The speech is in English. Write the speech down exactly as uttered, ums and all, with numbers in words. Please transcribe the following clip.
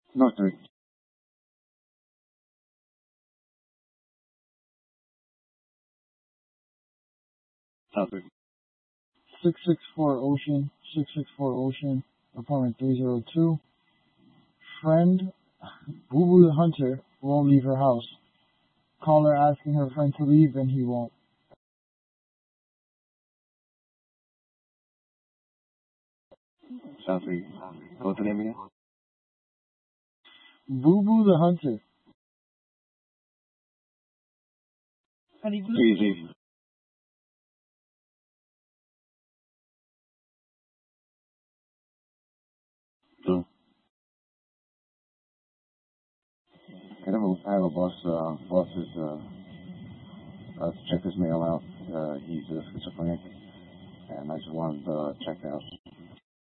No, three. Top three. six six four Ocean, six six four Ocean, apartment three oh two. Friend, Boo Boo the Hunter, won't leave her house. Call her asking her friend to leave and he won't. Top three. What's the name again? Boo Boo the Hunter. Three is easy. Two. I have a, I have a boss, uh, boss is, uh, uh, to check his mail out. Uh, he's a schizophrenic, and I just wanted to check out